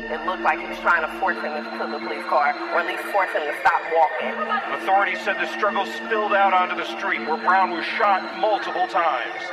It looked like he was trying to force him into the police car, or at least force him to stop walking. Authorities said the struggle spilled out onto the street where Brown was shot multiple times.